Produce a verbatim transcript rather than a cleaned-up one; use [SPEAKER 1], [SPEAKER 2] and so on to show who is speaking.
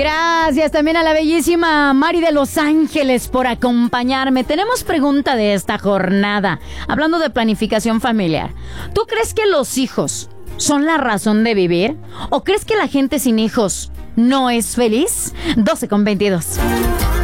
[SPEAKER 1] Gracias también a la bellísima Mari de Los Ángeles por acompañarme. Tenemos pregunta de esta jornada, hablando de planificación familiar. ¿Tú crees que los hijos son la razón de vivir? ¿O crees que la gente sin hijos no es feliz? doce con veintidós.